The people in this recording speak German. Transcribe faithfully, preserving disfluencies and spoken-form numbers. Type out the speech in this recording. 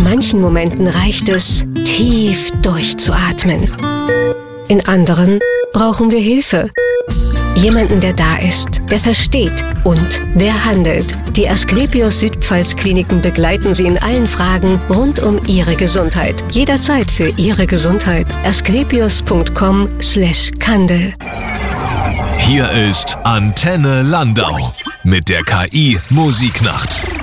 manchen Momenten reicht es, tief durchzuatmen. In anderen brauchen wir Hilfe. Jemanden, der da ist, der versteht und der handelt. Die Asklepios Südpfalz Kliniken begleiten Sie in allen Fragen rund um Ihre Gesundheit. Jederzeit für Ihre Gesundheit. asklepios punkt com slash Kandel. Hier ist Antenne Landau mit der K I Musiknacht.